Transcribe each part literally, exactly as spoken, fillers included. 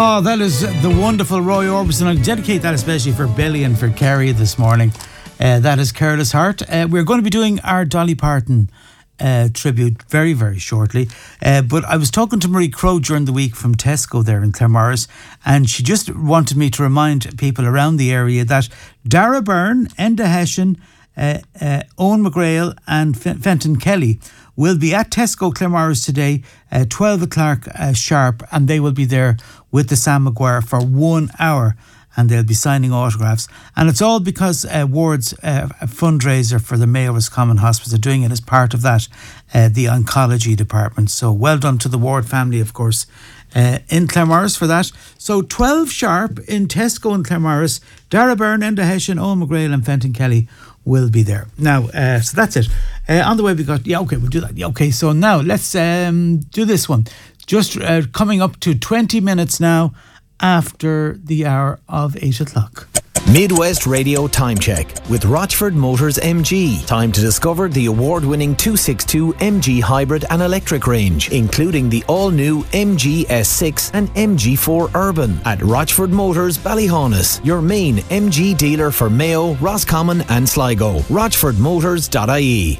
Oh, that is the wonderful Roy Orbison. I'll dedicate that especially for Billy and for Kerry this morning. Uh, that is Careless Heart. Uh, we're going to be doing our Dolly Parton uh, tribute very, very shortly. Uh, but I was talking to Marie Crowe during the week from Tesco there in Claremorris, and she just wanted me to remind people around the area that Dara Byrne, Enda Hession, uh, uh, Owen McGrail and F- Fenton Kelly will be at Tesco Claremorris today at twelve o'clock uh, sharp, and they will be there with the Sam Maguire for one hour, and they'll be signing autographs. And it's all because uh, Ward's uh, fundraiser for the Mayo Roscommon Hospice are doing it as part of that, uh, the oncology department. So well done to the Ward family, of course, uh, in Claremorris for that. So twelve sharp in Tesco in Claremorris. Dara Byrne, Enda Hession, Owen McGrail and Fenton Kelly will be there. Now, uh, so that's it. Uh, on the way we got, yeah, okay, we'll do that. Yeah, okay, so now let's um, do this one. Just uh, coming up to twenty minutes now after the hour of eight o'clock. Midwest Radio Time Check with Rochford Motors M G. Time to discover the award-winning two sixty-two M G hybrid and electric range, including the all-new M G S six and M G four Urban at Rochford Motors Ballyhaunis, your main M G dealer for Mayo, Roscommon and Sligo. rochford motors dot I E.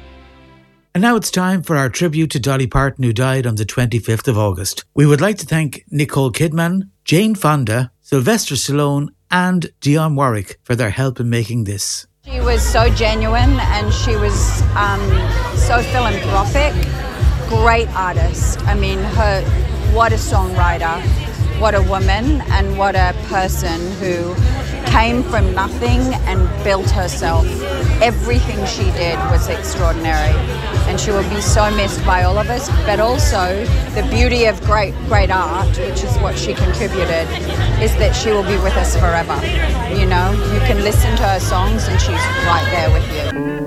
And now it's time for our tribute to Dolly Parton, who died on the twenty-fifth of August. We would like to thank Nicole Kidman, Jane Fonda, Sylvester Stallone and Dionne Warwick for their help in making this. She was so genuine and she was um, so philanthropic. Great artist. I mean, her, what a songwriter, what a woman, and what a person who came from nothing and built herself. Everything she did was extraordinary, and she will be so missed by all of us. But also, the beauty of great, great art, which is what she contributed, is that she will be with us forever. You know, you can listen to her songs and she's right there with you.